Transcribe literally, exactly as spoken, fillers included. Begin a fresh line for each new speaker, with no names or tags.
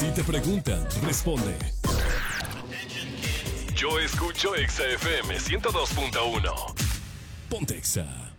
Si te preguntan, responde. Yo escucho Exa F M ciento dos punto uno. Ponte Exa.